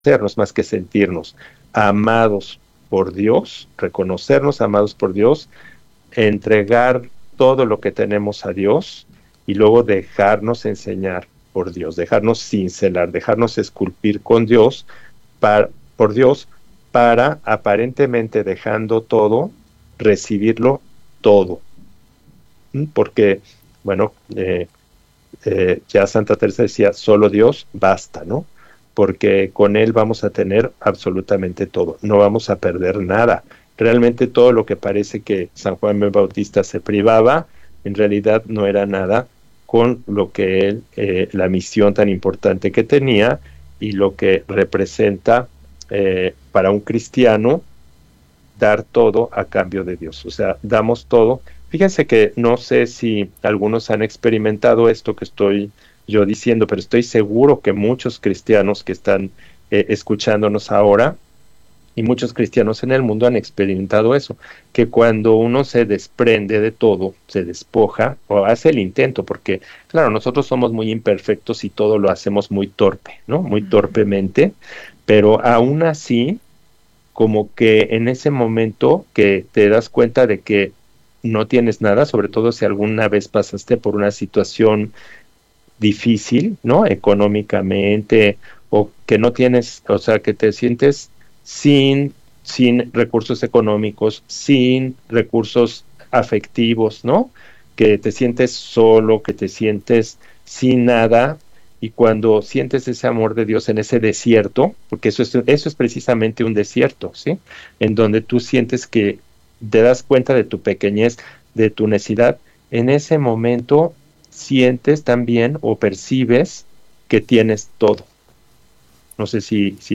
reconocernos más que sentirnos amados por Dios, reconocernos amados por Dios, entregar todo lo que tenemos a Dios y luego dejarnos enseñar por Dios, dejarnos cincelar, dejarnos esculpir con Dios, por Dios, para aparentemente dejando todo, recibirlo todo. Porque, bueno, ya Santa Teresa decía, solo Dios basta, ¿no? Porque con Él vamos a tener absolutamente todo, no vamos a perder nada. Realmente todo lo que parece que San Juan el Bautista se privaba, en realidad no era nada con lo que él, la misión tan importante que tenía y lo que representa para un cristiano dar todo a cambio de Dios. O sea, damos todo. Fíjense que no sé si algunos han experimentado esto que estoy yo diciendo, pero estoy seguro que muchos cristianos que están escuchándonos ahora y muchos cristianos en el mundo han experimentado eso, que cuando uno se desprende de todo, se despoja o hace el intento, porque claro, nosotros somos muy imperfectos y todo lo hacemos muy torpe, ¿no? Muy torpemente, pero aún así como que en ese momento que te das cuenta de que no tienes nada, sobre todo si alguna vez pasaste por una situación difícil, ¿no? Económicamente, o que no tienes, o sea, que te sientes sin recursos económicos, sin recursos afectivos, ¿no? Que te sientes solo, que te sientes sin nada, y cuando sientes ese amor de Dios en ese desierto, porque eso es precisamente un desierto, ¿sí? En donde tú sientes que te das cuenta de tu pequeñez, de tu necesidad, en ese momento sientes también o percibes que tienes todo. No sé si